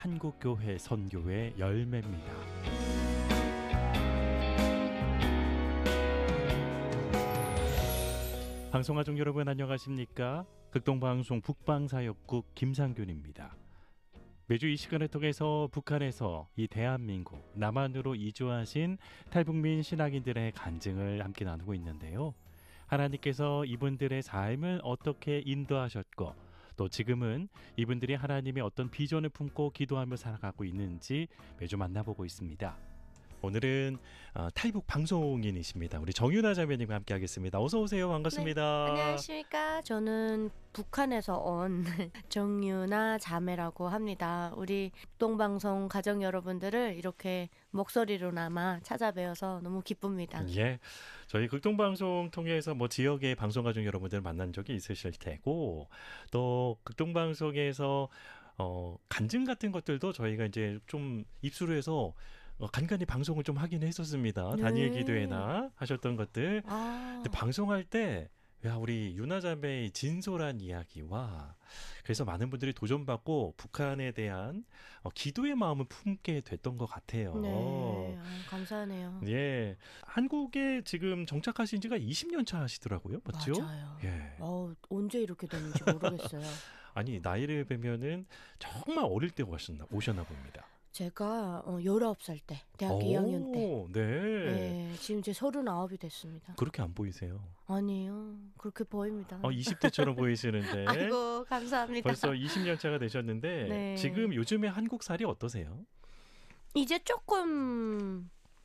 한국교회 선교의 열매입니다. 방송가족 여러분 안녕하십니까? 극동방송 북방사역국 김상균입니다. 매주 이 시간을 통해서 북한에서 이 대한민국 남한으로 이주하신 탈북민 신앙인들의 간증을 함께 나누고 있는데요. 하나님께서 이분들의 삶을 어떻게 인도하셨고 또 지금은 이분들이 하나님의 어떤 비전을 품고 기도하며 살아가고 있는지 매주 만나보고 있습니다. 오늘은 탈북 방송인이십니다. 우리 정윤아 자매님과 함께 하겠습니다. 어서 오세요. 반갑습니다. 네, 안녕하십니까. 저는 북한에서 온 정윤아 자매라고 합니다. 우리 북동방송 가족 여러분들을 이렇게 목소리로나마 찾아뵈어서 너무 기쁩니다. 예, 저희 극동방송 통해서 지역의 방송가족 여러분들 만난 적이 있으실 테고 또 극동방송에서 간증 같은 것들도 저희가 이제 좀 입수를 해서 간간히 방송을 좀 하긴 했었습니다. 네. 다니엘 기도회나 하셨던 것들. 근데 방송할 때 우리 유나자매의 진솔한 이야기와 그래서 많은 분들이 도전받고 북한에 대한 기도의 마음을 품게 됐던 것 같아요. 네, 감사하네요. 예, 한국에 지금 정착하신 지가 20년 차 하시더라고요. 맞죠? 맞아요. 예. 언제 이렇게 됐는지 모르겠어요. 아니, 나이를 뵈면은 정말 어릴 때 오셨나 봅니다. 제가 19살 때, 대학교 2학년 때. 네. 지금 이제 39이 됐습니다. 그렇게 안 보이세요? 아니에요. 그렇게 보입니다. 20대처럼 보이시는데. 아이고, 감사합니다. 벌써 20년 차가 되셨는데 네. 지금 요즘에 한국살이 어떠세요? 이제 조금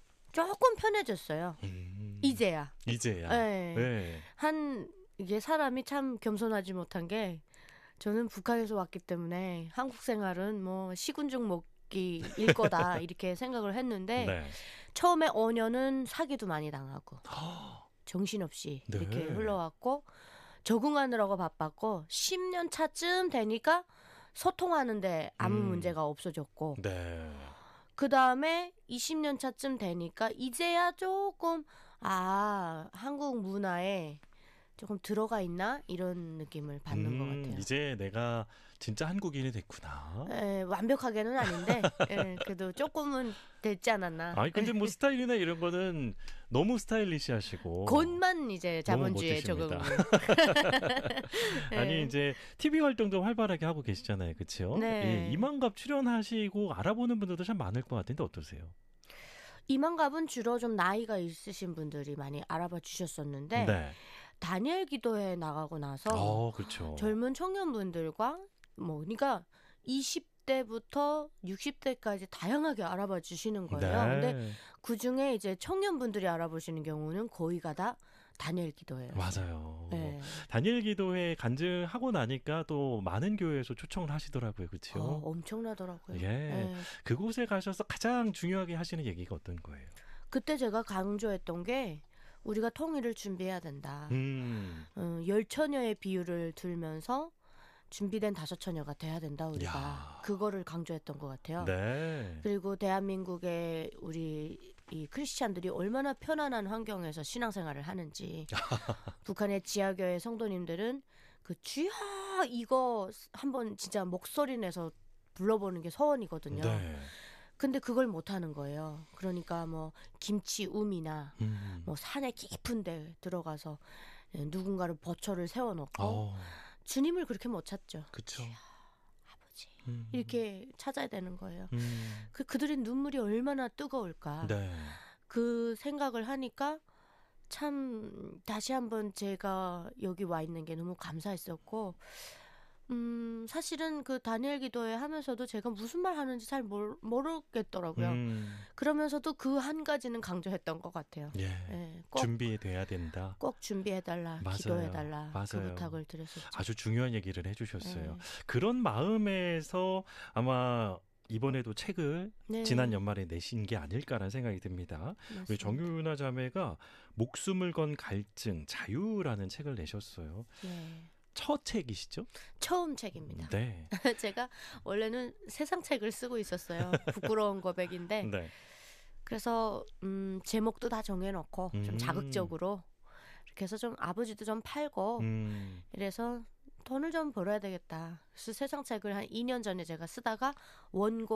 편해졌어요. 이제야. 네. 네. 이게 사람이 참 겸손하지 못한 게 저는 북한에서 왔기 때문에 한국 생활은 시군죽 먹기일 거다 이렇게 생각을 했는데 네. 처음에 5년은 사기도 많이 당하고 정신없이 네. 이렇게 흘러왔고 적응하느라고 바빴고 10년 차쯤 되니까 소통하는데 아무 문제가 없어졌고 네. 그 다음에 20년 차쯤 되니까 이제야 조금 한국 문화에 조금 들어가 있나 이런 느낌을 받는 것 같아요. 이제 내가 진짜 한국인이 됐구나. 완벽하게는 아닌데 그래도 조금은 됐지 않았나. 아니 근데 스타일이나 이런 거는 너무 스타일리시하시고 곧만 이제 자본주의에 적응을. 아니 이제 TV 활동도 활발하게 하고 계시잖아요, 그렇죠? 네. 예, 이만갑 출연하시고 알아보는 분들도 참 많을 것 같은데 어떠세요? 이만갑은 주로 좀 나이가 있으신 분들이 많이 알아봐 주셨었는데 네. 다니엘 기도회에 나가고 나서 그렇죠. 젊은 청년분들과 그러니까 20대부터 60대까지 다양하게 알아봐 주시는 거예요. 네. 근데 그중에 이제 청년분들이 알아보시는 경우는 거의가 다 다니엘 기도회예요. 맞아요. 네. 다니엘 기도회 간증하고 나니까 또 많은 교회에서 초청을 하시더라고요. 그렇죠? 엄청나더라고요. 예. 네. 그곳에 가셔서 가장 중요하게 하시는 얘기가 어떤 거예요? 그때 제가 강조했던 게 우리가 통일을 준비해야 된다. 10처녀의 비유를 들면서 준비된 5처녀가 돼야 된다. 우리가 그거를 강조했던 것 같아요. 네. 그리고 대한민국의 우리 이 크리스찬들이 얼마나 편안한 환경에서 신앙생활을 하는지 북한의 지하교회 성도님들은 그 주야 이거 한번 진짜 목소리 내서 불러보는 게 소원이거든요. 네. 근데 그걸 못 하는 거예요. 그러니까 김치움이나 산에 깊은 데 들어가서 누군가를 버처를 세워놓고 주님을 그렇게 못 찾죠. 그렇죠. 아버지 이렇게 찾아야 되는 거예요. 음. 그들의 눈물이 얼마나 뜨거울까. 네. 그 생각을 하니까 참 다시 한번 제가 여기 와 있는 게 너무 감사했었고 사실은 그 다니엘 기도회 하면서도 제가 무슨 말 하는지 잘 모르겠더라고요. 그러면서도 그 한 가지는 강조했던 것 같아요. 예. 네, 꼭 준비돼야 된다. 꼭 준비해달라, 맞아요. 기도해달라. 맞아요. 그 부탁을 드렸었죠. 아주 중요한 얘기를 해주셨어요. 네. 그런 마음에서 아마 이번에도 책을 네. 지난 연말에 내신 게 아닐까라는 생각이 듭니다. 맞습니다. 우리 정윤아 자매가 목숨을 건 갈증, 자유라는 책을 내셨어요. 네. 첫 책이시죠? 처음 책입니다. 네. 제가 원래는 세상 책을 쓰고 있었어요. 부끄러운 고백인데. 네. 그래서 제목도 다 정해놓고 좀 자극적으로 이렇게 해서 좀 아버지도 좀 팔고 이래서 돈을 좀 벌어야 되겠다. 그래서 세상책을 한 2년 전에 제가 쓰다가 원고